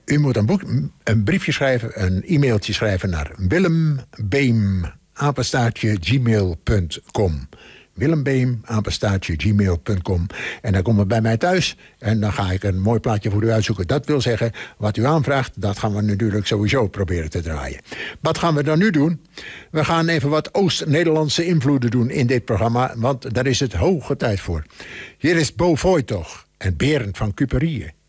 U moet een briefje schrijven, een e-mailtje schrijven naar willembeem@gmail.com. willembeem@gmail.com. En dan komt het bij mij thuis en dan ga ik een mooi plaatje voor u uitzoeken. Dat wil zeggen, wat u aanvraagt, dat gaan we natuurlijk sowieso proberen te draaien. Wat gaan we dan nu doen? We gaan even wat Oost-Nederlandse invloeden doen in dit programma, want daar is het hoge tijd voor. Hier is Bo Voigt toch en Berend van Cuperieën.